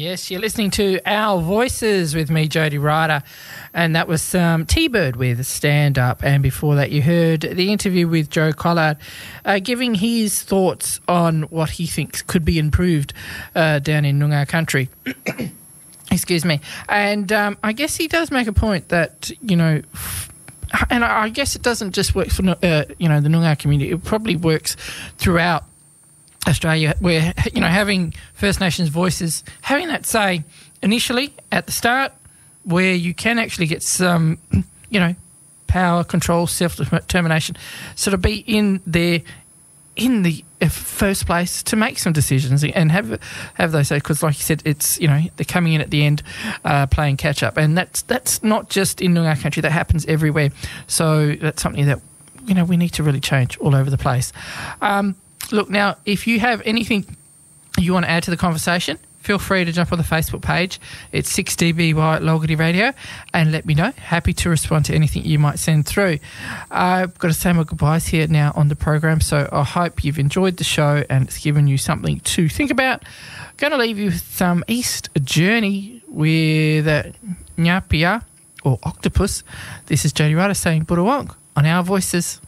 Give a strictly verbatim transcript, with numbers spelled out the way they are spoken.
Yes, you're listening to Our Voices with me, Jody Ryder, and that was um, T-Bird with Stand Up. And before that, you heard the interview with Joe Collard, uh, giving his thoughts on what he thinks could be improved uh, down in Noongar country. Excuse me. And um, I guess he does make a point that, you know, f- and I guess it doesn't just work for, uh, you know, the Noongar community. It probably works throughout Australia, where, you know, having First Nations voices, having that say initially at the start, where you can actually get some, you know, power, control, self-determination, sort of be in there in the first place to make some decisions and have have those say, because like you said, it's, you know, they're coming in at the end uh, playing catch up, and that's that's not just in Noongar country, that happens everywhere. So that's something that, you know, we need to really change all over the place. Um, Look, now, if you have anything you want to add to the conversation, feel free to jump on the Facebook page. It's six D B Y Logarty Radio, and let me know. Happy to respond to anything you might send through. I've got to say my goodbyes here now on the program, so I hope you've enjoyed the show and it's given you something to think about. Going to leave you with some East Journey with uh, Nyapia, or Octopus. This is Jody Ryder saying Budawong on Our Voices.